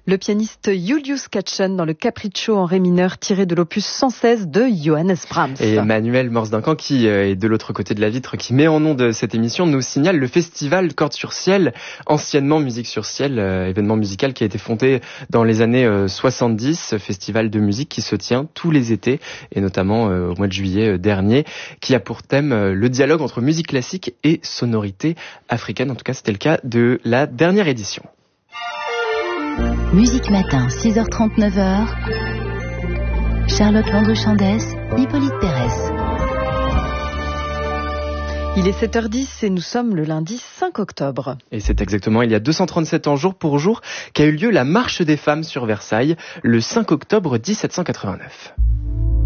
Le pianiste Julius Katchen dans le Capriccio en ré mineur tiré de l'opus 116 de Johannes Brahms. Et Emmanuel Morse-Duncan, qui est de l'autre côté de la vitre, qui met en onde cette émission, nous signale le festival Cordes sur Ciel, anciennement Musique sur Ciel, événement musical qui a été fondé dans les années 70, festival de musique qui se tient tous les étés, et notamment au mois de juillet dernier, qui a pour thème le dialogue entre musique classique et sonorité africaine. En tout cas, c'était le cas de la dernière édition. Musique Matin, 6h30, 9h. Charlotte Landru-Chandès, Hippolyte Pérez. Il est 7h10 et nous sommes le lundi 5 octobre. Et c'est exactement il y a 237 ans jour pour jour qu'a eu lieu la marche des femmes sur Versailles, le 5 octobre 1789.